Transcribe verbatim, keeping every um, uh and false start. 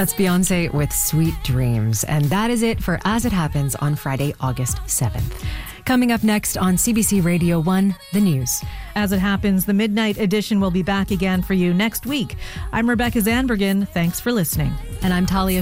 That's Beyonce with Sweet Dreams. And that is it for As It Happens on Friday, August seventh. Coming up next on C B C Radio one, the news. As It Happens, the Midnight Edition will be back again for you next week. I'm Rebecca Zandbergen. Thanks for listening. And I'm Talia